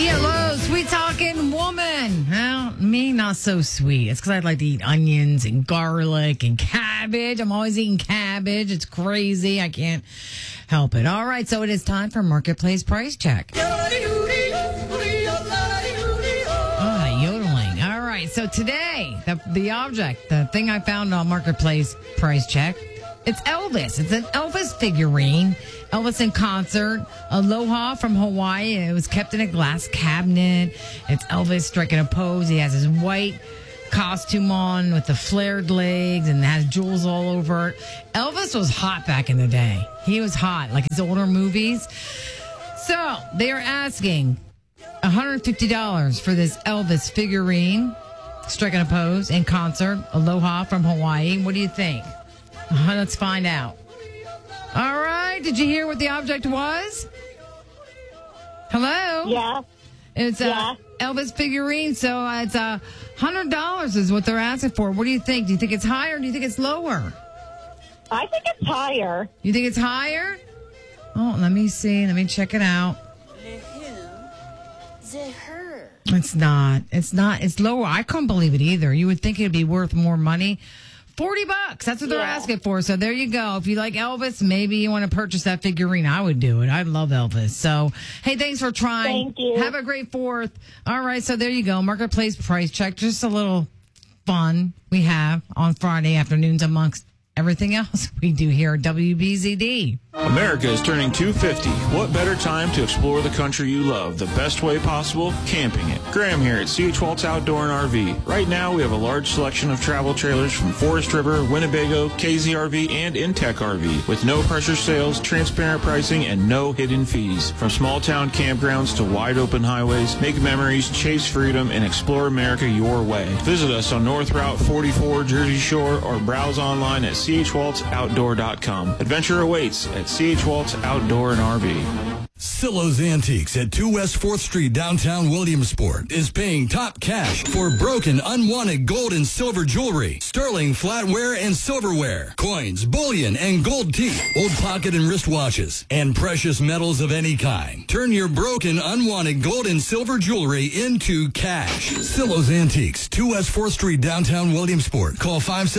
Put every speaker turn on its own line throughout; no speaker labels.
ELO, sweet talking woman. Well, me, not so sweet. It's because I like to eat onions and garlic and cabbage. I'm always eating cabbage. It's crazy. I can't help it. All right, so it is time for Marketplace Price Check. Yodeling. All right, so today, the object, the thing I found on Marketplace Price Check, it's Elvis. It's an Elvis figurine. Elvis in concert. Aloha from Hawaii. It was kept in a glass cabinet. It's Elvis striking a pose. He has his white costume on with the flared legs and has jewels all over it. Elvis was hot back in the day. He was hot, like his older movies. So they are asking $150 for this Elvis figurine striking a pose in concert. Aloha from Hawaii. What do you think? Let's find out. All right. Did you hear what the object was? Hello?
Yeah.
It's Elvis figurine. So it's $100 is what they're asking for. What do you think? Do you think it's higher or do you think it's lower?
I think it's higher.
You think it's higher? Oh, let me see. Let me check it out. It's not. It's not. It's lower. I couldn't believe it either. You would think it'd be worth more money. $40. That's what they're asking for. So there you go. If you like Elvis, maybe you want to purchase that figurine. I would do it. I love Elvis. So, hey, thanks for trying.
Thank you.
Have a great 4th. All right. So there you go. Marketplace Price Check. Just a little fun we have on Friday afternoons amongst everything else we do here at WBZD.
America is turning 250. What better time to explore the country you love the best way possible? Camping it. Graham here at C.H. Waltz Outdoor and RV. Right now, we have a large selection of travel trailers from Forest River, Winnebago, KZRV, and Intech RV with no pressure sales, transparent pricing, and no hidden fees. From small town campgrounds to wide open highways, make memories, chase freedom, and explore America your way. Visit us on North Route 44, Jersey Shore, or browse online at chwaltzoutdoor.com. Adventure awaits at C.H. Waltz Outdoor and RV.
Silo's Antiques at 2 West 4th Street, downtown Williamsport, is paying top cash for broken, unwanted gold and silver jewelry, sterling flatware and silverware, coins, bullion, and gold teeth, old pocket and wristwatches, and precious metals of any kind. Turn your broken, unwanted gold and silver jewelry into cash. Silo's Antiques, 2 West 4th Street, downtown Williamsport. Call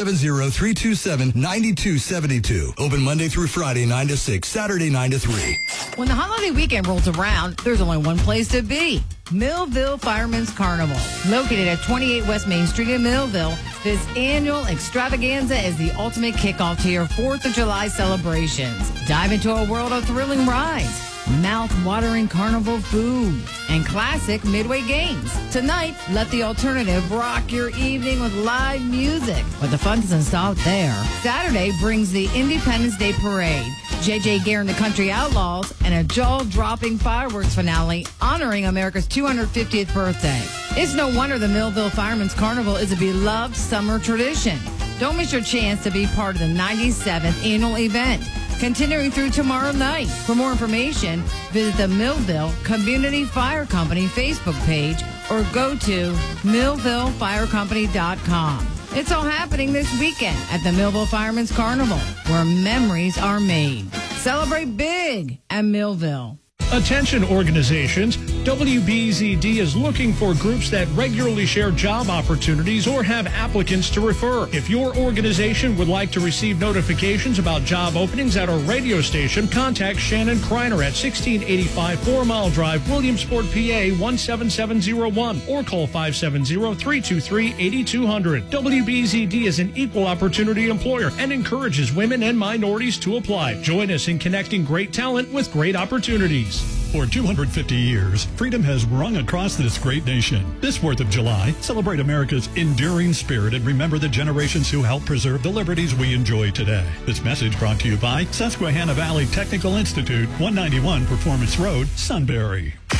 570-327-9272. Open Monday through Friday, 9 to 6, Saturday, 9 to 3.
When the holiday weekend rolls around, there's only one place to be. Millville Fireman's Carnival. Located at 28 West Main Street in Millville, this annual extravaganza is the ultimate kickoff to your 4th of July celebrations. Dive into a world of thrilling rides, mouth-watering carnival food, and classic midway games. Tonight, let the alternative rock your evening with live music. But the fun doesn't stop there. Saturday brings the Independence Day Parade, J.J. Gare and the Country Outlaws, and a jaw-dropping fireworks finale honoring America's 250th birthday. It's no wonder the Millville Fireman's Carnival is a beloved summer tradition. Don't miss your chance to be part of the 97th annual event, continuing through tomorrow night. For more information, visit the Millville Community Fire Company Facebook page or go to millvillefirecompany.com. It's all happening this weekend at the Millville Fireman's Carnival, where memories are made. Celebrate big at Millville.
Attention organizations, WBZD is looking for groups that regularly share job opportunities or have applicants to refer. If your organization would like to receive notifications about job openings at our radio station, contact Shannon Kreiner at 1685 4 Mile Drive, Williamsport, PA 17701, or call 570-323-8200. WBZD is an equal opportunity employer and encourages women and minorities to apply. Join us in connecting great talent with great opportunities.
For 250 years, freedom has rung across this great nation. This 4th of July, celebrate America's enduring spirit and remember the generations who helped preserve the liberties we enjoy today. This message brought to you by Susquehanna Valley Technical Institute, 191 Performance Road, Sunbury.